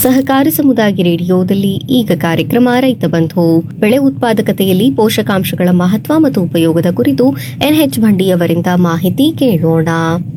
ಸಹಕಾರ ಸಮುದಾಯ ರೇಡಿಯೋದಲ್ಲಿ ಈಗ ಕಾರ್ಯಕ್ರಮ ರೈತ ಬಂಧು ಬೆಳೆ ಉತ್ಪಾದಕತೆಯಲ್ಲಿ ಪೋಷಕಾಂಶಗಳ ಮಹತ್ವ ಮತ್ತು ಉಪಯೋಗದ ಕುರಿತು ಎನ್ಎಚ್ ಭಂಡಿಯವರಿಂದ ಮಾಹಿತಿ ಕೇಳೋಣ.